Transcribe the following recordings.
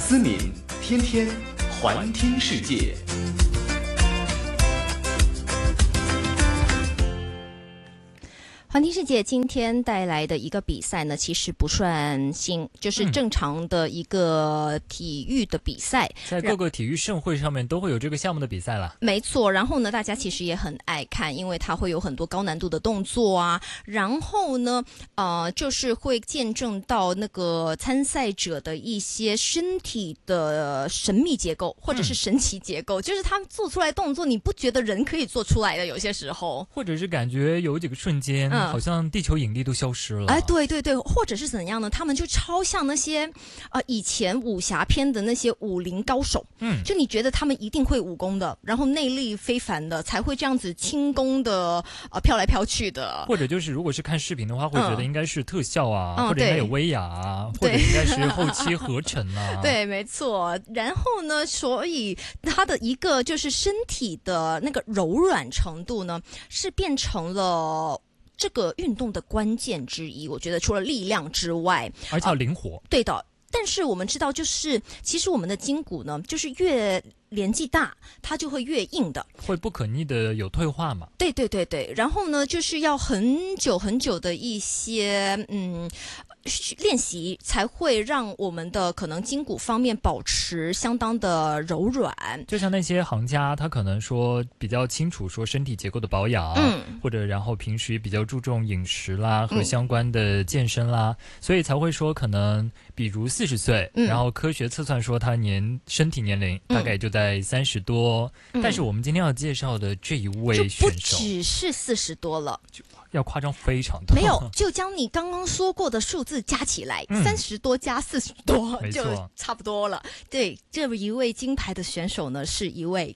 思敏，天天环听世界。 环听世界今天带来的一个比赛呢，其实不算新，就是正常的一个体育的比赛， 在各个体育盛会上面都会有这个项目的比赛啦。 没错，然后呢，大家其实也很爱看，因为它会有很多高难度的动作啊，然后呢，就是会见证到那个参赛者的一些身体的神秘结构或者是神奇结构，就是他们做出来动作，你不觉得人可以做出来的，有些时候， 或者是感觉有几个瞬间。好像地球引力都消失了。 哎，对对对，或者是怎样呢？他们就超像那些以前武侠片的那些武林高手，就你觉得他们一定会武功的，然后内力非凡的，才会这样子轻功的飘来飘去的。 或者就是如果是看视频的话，会觉得应该是特效啊，或者应该有威亚啊，或者应该是后期合成啊。 对，没错。然后呢，所以它的一个就是身体的那个柔软程度呢，是变成了这个运动的关键之一，我觉得除了力量之外， 而且要灵活。 对的，但是我们知道，就是其实我们的筋骨呢，就是越年纪大，它就会越硬的， 会不可逆的有退化嘛？ 对对对对。然后呢，就是要很久很久的一些练习，才会让我们的可能筋骨方面保持相当的柔软。 就像那些行家，他可能说比较清楚说身体结构的保养，或者然后平时比较注重饮食啦和相关的健身啦，所以才会说可能比如40岁，然后科学测算说他身体年龄大概就在30多，但是我们今天要介绍的这一位选手就不只是40多了， 要夸张非常多。 没有，就将你刚刚说过的数字加起来，30多加40多就差不多了。对，这一位金牌的选手呢，是一位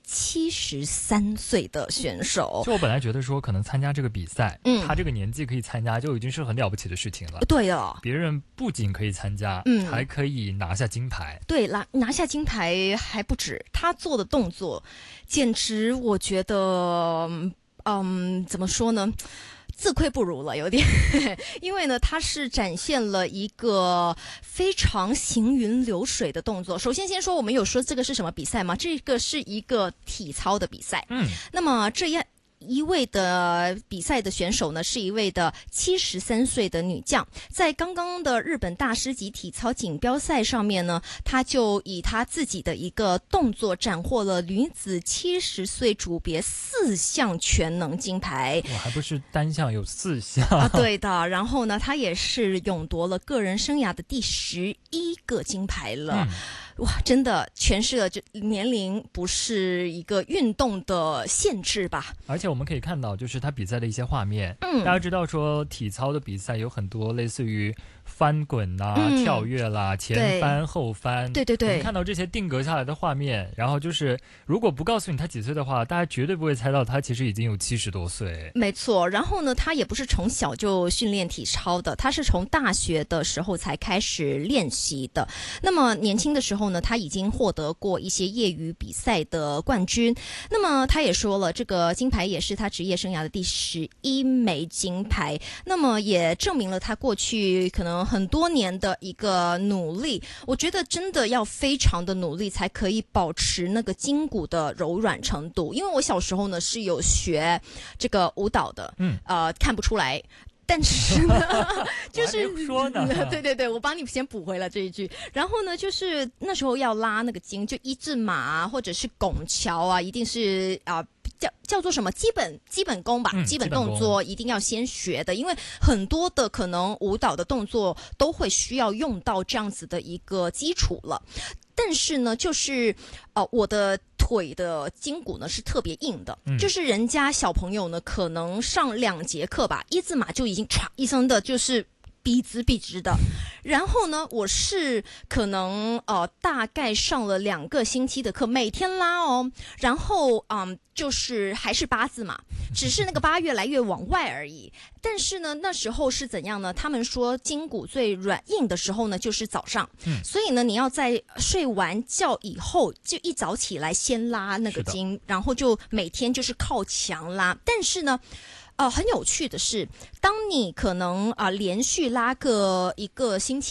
73岁的选手。 就我本来觉得说，可能参加这个比赛，他这个年纪可以参加，就已经是很了不起的事情了。 对的， 别人不仅可以参加，还可以拿下金牌。 对，拿下金牌还不止，他做的动作，简直我觉得，怎么说呢？自愧不如了，有点，因为呢，他是展现了一个非常行云流水的动作。首先，先说我们有说这个是什么比赛吗？这个是一个体操的比赛。那么这样一位的比赛的选手呢，是一位的73岁的女将，在刚刚的日本大师级体操锦标赛上面呢，她就以她自己的一个动作斩获了女子70岁组别4项全能金牌。 我还不是单项，有4项对的。然后呢，她也是勇夺了个人生涯的第11个金牌了。哇，真的诠释了这年龄不是一个运动的限制吧？ 而且我们可以看到，就是他比赛的一些画面。大家知道说体操的比赛有很多类似于翻滚啦、跳跃啦、前翻后翻。对对对，我们看到这些定格下来的画面，然后就是如果不告诉你他几岁的话，大家绝对不会猜到他其实已经有70多岁。 没错，然后呢，他也不是从小就训练体操的，他是从大学的时候才开始练习的。那么年轻的时候呢，他已经获得过一些业余比赛的冠军。那么他也说了，这个金牌也是他职业生涯的第11枚金牌。那么也证明了他过去可能很多年的一个努力。我觉得真的要非常的努力才可以保持那个筋骨的柔软程度。因为我小时候呢是有学这个舞蹈的，看不出来。但是呢，就是说呢， 对对对，我帮你先补回了这一句。然后呢，就是那时候要拉那个筋，就一字马啊，或者是拱桥啊，一定是叫做什么基本功吧，基本动作一定要先学的，因为很多的可能舞蹈的动作都会需要用到这样子的一个基础了。但是呢，就是我的腿的筋骨呢是特别硬的，就是人家小朋友呢可能上2节课吧，一字马就已经唰一声的就是笔直的。然后呢，我是可能大概上了2个星期的课，每天拉哦，然后就是还是8字马，只是那个8越来越往外而已。但是呢，那时候是怎样呢？他们说筋骨最软硬的时候呢，就是早上。所以呢，你要在睡完觉以后，就一早起来先拉那个筋，然后就每天就是靠墙拉。但是呢，很有趣的是，当你可能连续拉个1个星期吧，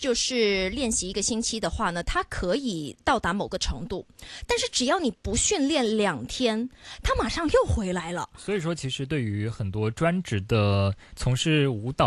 就是练习1个星期的话呢，它可以到达某个程度，但是只要你不训练2天，它马上又回来了。 所以说，其实对于很多专职的从事舞蹈